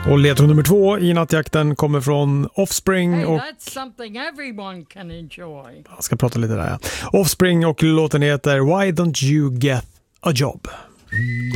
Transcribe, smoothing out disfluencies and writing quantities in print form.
Och ledtråd nummer 2 i nattjakten kommer från Offspring. Hey, och that's something everyone can enjoy. jag ska prata lite där. Ja. Offspring och låten heter Why Don't You Get a Job?